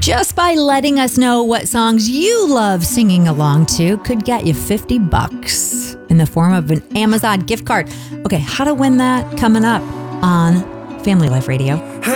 just by letting us know what songs you love singing along to could get you $50 in the form of an Amazon gift card. Okay, how to win that coming up on Family Life Radio.